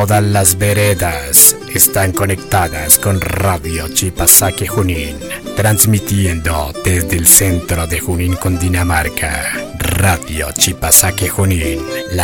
Todas las veredas están conectadas con Radio Chipasaque Junín, transmitiendo desde el centro de Junín, Cundinamarca. Radio Chipasaque Junín, la